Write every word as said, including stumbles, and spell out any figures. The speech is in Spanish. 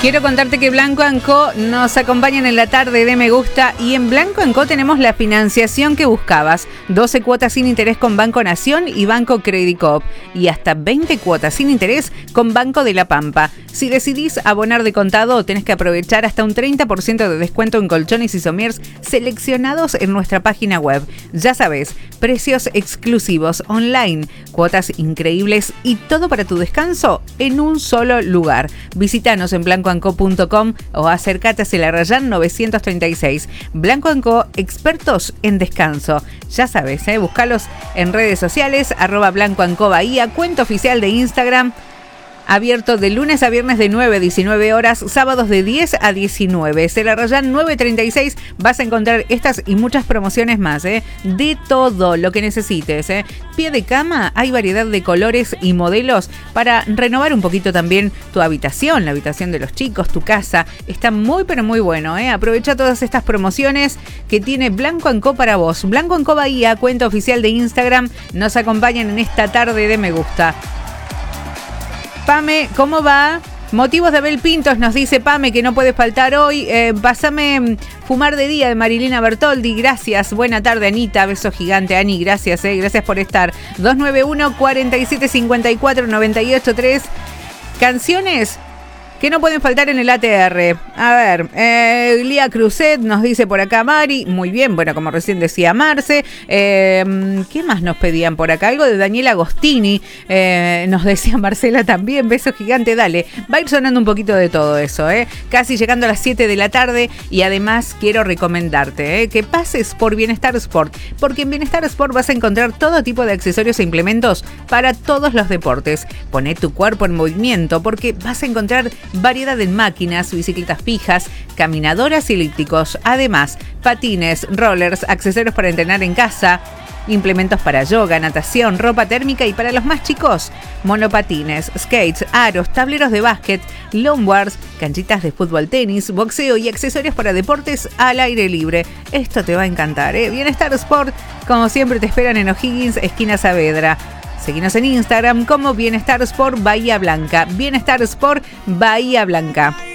Quiero contarte que Blanco and Co nos acompañan en la tarde de Me Gusta y en Blanco and Co tenemos la financiación que buscabas. doce cuotas sin interés con Banco Nación y Banco Credit Coop y hasta veinte cuotas sin interés con Banco de la Pampa. Si decidís abonar de contado, tenés que aprovechar hasta un treinta por ciento de descuento en colchones y somiers seleccionados en nuestra página web. Ya sabes, precios exclusivos online, cuotas increíbles y todo para tu descanso en un solo lugar. Visítanos en blanco and co punto com o acércate a Celarrayán novecientos treinta y seis. Blanco and Co, expertos en descanso. Ya sabes, ¿eh? Búscalos en redes sociales, arroba Blanco and Co Bahía, cuenta oficial de Instagram. Abierto de lunes a viernes de nueve a diecinueve horas, sábados de diez a diecinueve. Celarrayán novecientos treinta y seis, vas a encontrar estas y muchas promociones más, ¿eh? De todo lo que necesites, ¿eh? Pie de cama, hay variedad de colores y modelos para renovar un poquito también tu habitación, la habitación de los chicos, tu casa. Está muy pero muy bueno, ¿eh? Aprovecha todas estas promociones que tiene Blanco and Co para vos. Blanco and Co Bahía, cuenta oficial de Instagram, nos acompañan en esta tarde de Me Gusta. Pame, ¿cómo va? Motivos de Abel Pintos, nos dice Pame, que no puede faltar hoy. Eh, pásame Fumar de Día de Marilina Bertoldi. Gracias. Buena tarde, Anita. Beso gigante, Ani. Gracias, eh. Gracias por estar. dos nueve uno, cuatro siete cinco cuatro, nueve ocho tres. Canciones que no pueden faltar en el A T R. A ver, eh, Lía Cruzet nos dice por acá Mari. Muy bien, bueno, como recién decía Marce. Eh, ¿Qué más nos pedían por acá? Algo de Daniela Agostini. Eh, nos decía Marcela también. Beso gigante, dale. Va a ir sonando un poquito de todo eso, ¿eh? Casi llegando a las siete de la tarde. Y además quiero recomendarte, ¿eh? Que pases por Bienestar Sport. Porque en Bienestar Sport vas a encontrar todo tipo de accesorios e implementos para todos los deportes. Poné tu cuerpo en movimiento porque vas a encontrar variedad en máquinas, bicicletas fijas, caminadoras y elípticos. Además, patines, rollers, accesorios para entrenar en casa, implementos para yoga, natación, ropa térmica y para los más chicos, monopatines, skates, aros, tableros de básquet, longboards, canchitas de fútbol, tenis, boxeo y accesorios para deportes al aire libre. Esto te va a encantar, ¿eh? Bienestar Sport, como siempre te esperan en O'Higgins, esquina Saavedra. Seguinos en Instagram como Bienestar Sport Bahía Blanca. Bienestar Sport Bahía Blanca.